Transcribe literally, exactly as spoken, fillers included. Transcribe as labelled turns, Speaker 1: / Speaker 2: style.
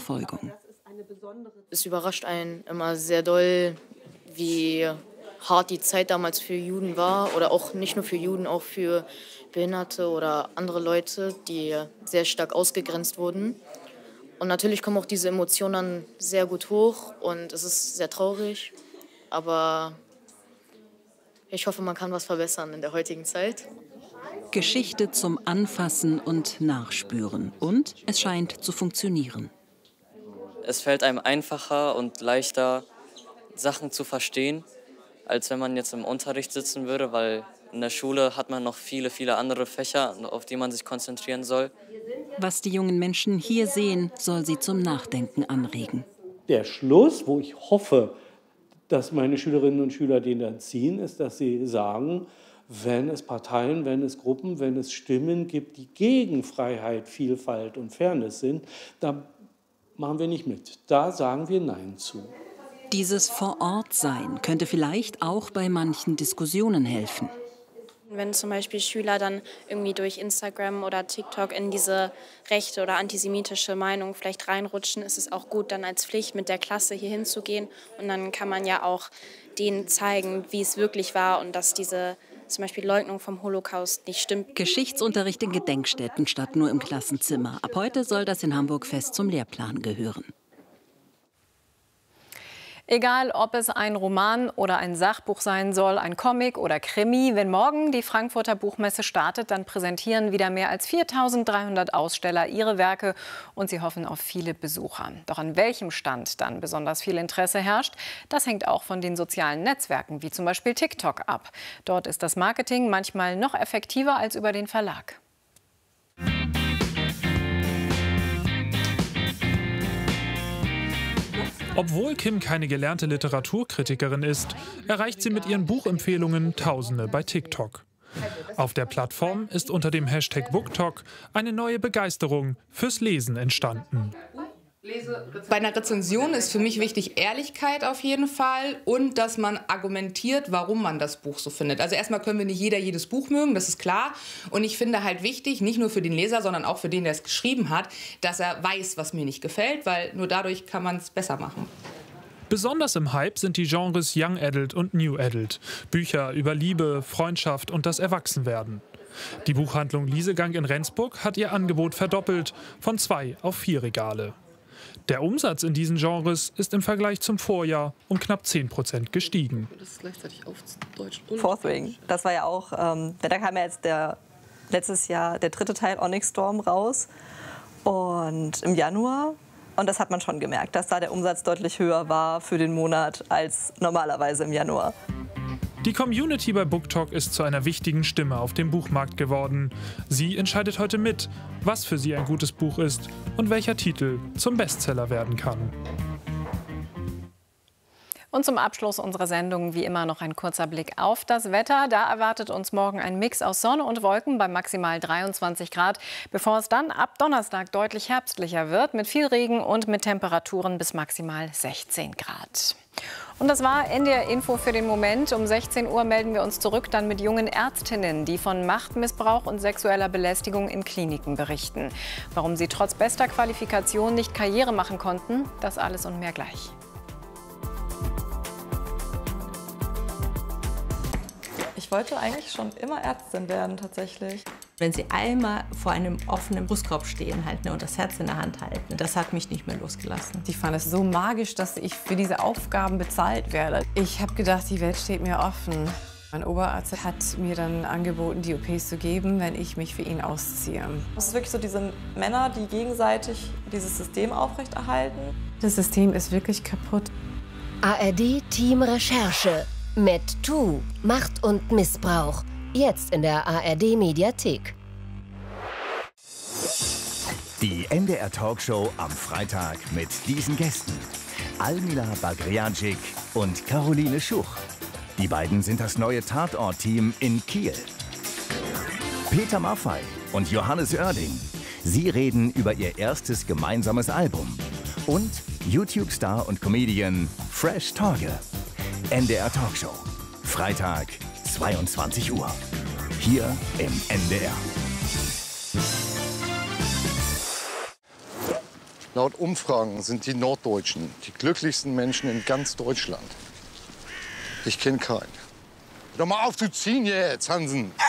Speaker 1: Verfolgung.
Speaker 2: Es überrascht einen immer sehr doll, wie hart die Zeit damals für Juden war. Oder auch nicht nur für Juden, auch für Behinderte oder andere Leute, die sehr stark ausgegrenzt wurden. Und natürlich kommen auch diese Emotionen dann sehr gut hoch und es ist sehr traurig. Aber ich hoffe, man kann was verbessern in der heutigen Zeit.
Speaker 1: Geschichte zum Anfassen und Nachspüren. Und es scheint zu funktionieren.
Speaker 3: Es fällt einem einfacher und leichter, Sachen zu verstehen, als wenn man jetzt im Unterricht sitzen würde, weil in der Schule hat man noch viele, viele andere Fächer, auf die man sich konzentrieren soll.
Speaker 1: Was die jungen Menschen hier sehen, soll sie zum Nachdenken anregen.
Speaker 4: Der Schluss, wo ich hoffe, dass meine Schülerinnen und Schüler den dann ziehen, ist, dass sie sagen, wenn es Parteien, wenn es Gruppen, wenn es Stimmen gibt, die gegen Freiheit, Vielfalt und Fairness sind, da machen wir nicht mit. Da sagen wir Nein zu.
Speaker 1: Dieses Vor-Ort-Sein könnte vielleicht auch bei manchen Diskussionen helfen.
Speaker 5: Wenn zum Beispiel Schüler dann irgendwie durch Instagram oder TikTok in diese rechte oder antisemitische Meinung vielleicht reinrutschen, ist es auch gut, dann als Pflicht mit der Klasse hier hinzugehen. Und dann kann man ja auch denen zeigen, wie es wirklich war und dass diese zum Beispiel Leugnung vom Holocaust nicht stimmt.
Speaker 1: Geschichtsunterricht in Gedenkstätten statt nur im Klassenzimmer. Ab heute soll das in Hamburg fest zum Lehrplan gehören.
Speaker 6: Egal, ob es ein Roman oder ein Sachbuch sein soll, ein Comic oder Krimi, wenn morgen die Frankfurter Buchmesse startet, dann präsentieren wieder mehr als viertausenddreihundert Aussteller ihre Werke und sie hoffen auf viele Besucher. Doch an welchem Stand dann besonders viel Interesse herrscht, das hängt auch von den sozialen Netzwerken, wie zum Beispiel TikTok, ab. Dort ist das Marketing manchmal noch effektiver als über den Verlag.
Speaker 7: Obwohl Kim keine gelernte Literaturkritikerin ist, erreicht sie mit ihren Buchempfehlungen Tausende bei TikTok. Auf der Plattform ist unter dem Hashtag BookTok eine neue Begeisterung fürs Lesen entstanden.
Speaker 8: Bei einer Rezension ist für mich wichtig Ehrlichkeit auf jeden Fall und dass man argumentiert, warum man das Buch so findet. Also erstmal können wir nicht jeder jedes Buch mögen, das ist klar. Und ich finde halt wichtig, nicht nur für den Leser, sondern auch für den, der es geschrieben hat, dass er weiß, was mir nicht gefällt, weil nur dadurch kann man es besser machen.
Speaker 7: Besonders im Hype sind die Genres Young Adult und New Adult. Bücher über Liebe, Freundschaft und das Erwachsenwerden. Die Buchhandlung Liesegang in Rendsburg hat ihr Angebot verdoppelt, von zwei auf vier Regale. Der Umsatz in diesen Genres ist im Vergleich zum Vorjahr um knapp zehn Prozent gestiegen.
Speaker 9: Das ist gleichzeitig auf Deutsch und
Speaker 10: Fourth Wing, das war ja auch, ähm, da kam ja jetzt der, letztes Jahr der dritte Teil Onyx Storm raus und im Januar. Und das hat man schon gemerkt, dass da der Umsatz deutlich höher war für den Monat als normalerweise im Januar.
Speaker 7: Die Community bei BookTok ist zu einer wichtigen Stimme auf dem Buchmarkt geworden. Sie entscheidet heute mit, was für sie ein gutes Buch ist und welcher Titel zum Bestseller werden kann.
Speaker 6: Und zum Abschluss unserer Sendung wie immer noch ein kurzer Blick auf das Wetter. Da erwartet uns morgen ein Mix aus Sonne und Wolken bei maximal dreiundzwanzig Grad, bevor es dann ab Donnerstag deutlich herbstlicher wird mit viel Regen und mit Temperaturen bis maximal sechzehn Grad. Und das war N D R Info für den Moment. Um sechzehn Uhr melden wir uns zurück dann mit jungen Ärztinnen, die von Machtmissbrauch und sexueller Belästigung in Kliniken berichten. Warum sie trotz bester Qualifikation nicht Karriere machen konnten, das alles und mehr gleich.
Speaker 11: Ich wollte eigentlich schon immer Ärztin werden, tatsächlich.
Speaker 12: Wenn sie einmal vor einem offenen Brustkorb stehen halt, ne, und das Herz in der Hand halten, das hat mich nicht mehr losgelassen.
Speaker 13: Ich fand es so magisch, dass ich für diese Aufgaben bezahlt werde. Ich habe gedacht, die Welt steht mir offen. Mein Oberarzt hat mir dann angeboten, die O Ps zu geben, wenn ich mich für ihn ausziehe.
Speaker 11: Es ist wirklich so diese Männer, die gegenseitig dieses System aufrechterhalten.
Speaker 13: Das System ist wirklich kaputt.
Speaker 14: A R D Team Recherche. MedToo, Macht und Missbrauch. Jetzt in der A R D Mediathek.
Speaker 15: Die N D R Talkshow am Freitag mit diesen Gästen. Almila Bagriancic und Caroline Schuch. Die beiden sind das neue Tatort-Team in Kiel. Peter Maffay und Johannes Oerding. Sie reden über ihr erstes gemeinsames Album. Und YouTube-Star und Comedian Fresh Torge. N D R Talkshow. Freitag, zweiundzwanzig Uhr. Hier im N D R.
Speaker 16: Laut Umfragen sind die Norddeutschen die glücklichsten Menschen in ganz Deutschland. Ich kenne keinen. Hör mal auf zu ziehen jetzt, Hansen.